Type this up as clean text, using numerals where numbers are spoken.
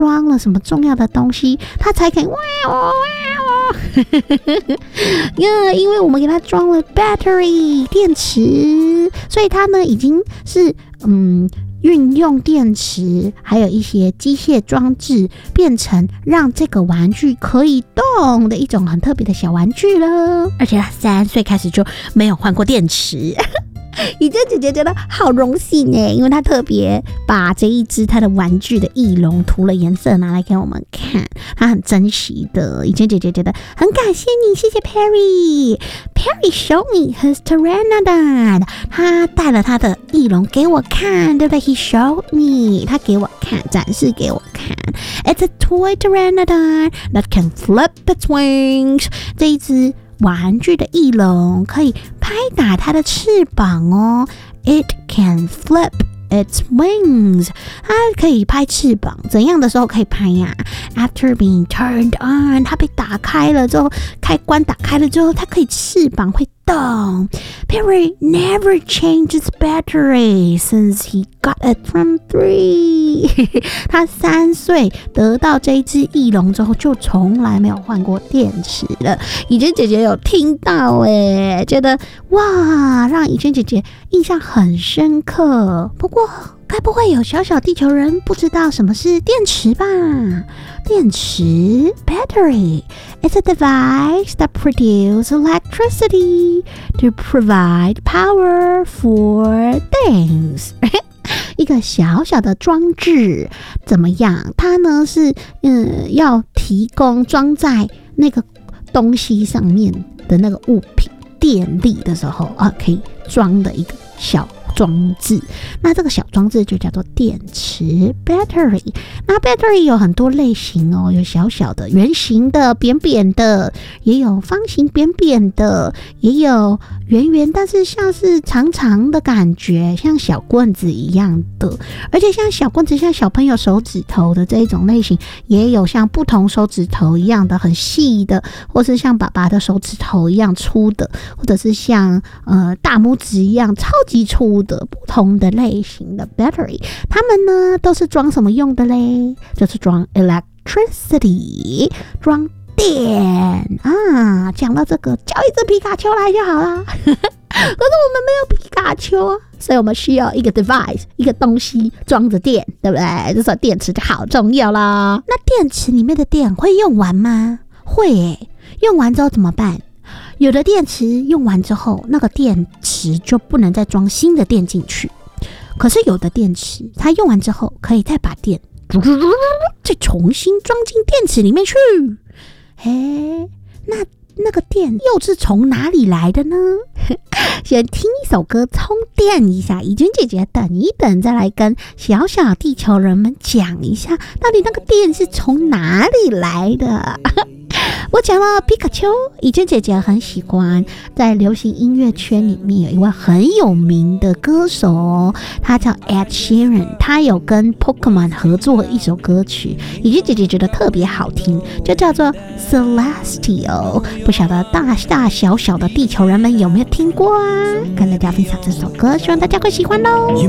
装了什么重要的东西，它才可以因为我们给它装了 battery 电池，所以它呢已经是运用电池还有一些机械装置，变成让这个玩具可以动的一种很特别的小玩具了。而且他3岁开始就没有换过电池。怡珍姐姐觉得好荣幸耶，因为她特别把这一只她的玩具的翼龙涂了颜色拿来给我们看，她很珍惜的。怡珍姐姐觉得很感谢你，谢谢 Perry。Perry showed me his Pteranodon， 他带了他的翼龙给我看，对不对？ He showed me， 他给我看，展示给我看。It's a toy Pteranodon that can flip its wings。 这一只玩具的翼龙可以拍打它的翅膀哦。 It can flip its wings， 它可以拍翅膀，怎样的时候可以拍呀？After being turned on， 它被打开了之后，开关打开了之后，它可以翅膀会动。Perry never changed its battery since he got it from 3。 他3岁得到这一只翼龙之后，就从来没有换过电池了。怡珍姐姐有听到耶，觉得哇，让怡珍姐姐印象很深刻。不过该不会有小小地球人不知道什么是电池吧？电池 battery is a device that produces electricity to provide power for things。 一个小小的装置怎么样？它呢是要提供装在那个东西上面的那个物品电力的时候可以装的一个小装置。那这个小装置就叫做电池 battery。 那 battery 有很多类型哦，有小小的、圆形的、扁扁的，也有方形扁扁的，也有圆圆但是像是长长的感觉，像小棍子一样的。而且像小棍子像小朋友手指头的这一种类型，也有像不同手指头一样的很细的，或是像爸爸的手指头一样粗的，或者是像大拇指一样超级粗的，不同的类型的 battery。 它们呢都是装什么用的嘞？就是装 electricity， 装电啊。讲到这个，叫一只皮卡丘来就好啦。可是我们没有皮卡丘啊，所以我们需要一个 device， 一个东西装着电，对不对？这时候电池就好重要啦。那电池里面的电会用完吗？会耶。用完之后怎么办？有的电池用完之后，那个电池就不能再装新的电进去。可是有的电池它用完之后可以再把电再重新装进电池里面去。那个电又是从哪里来的呢？先听一首歌充电一下，怡君姐姐等一等再来跟小小地球人们讲一下，到底那个电是从哪里来的。我讲了皮卡丘，怡君姐姐很喜欢，在流行音乐圈里面有一位很有名的歌手，他叫 Ed Sheeran， 他有跟 Pokemon 合作一首歌曲，怡君姐姐觉得特别好听，就叫做 Celestial。 不晓得大大小小的地球人们有没有听过啊？跟大家分享这首歌，希望大家会喜欢咯。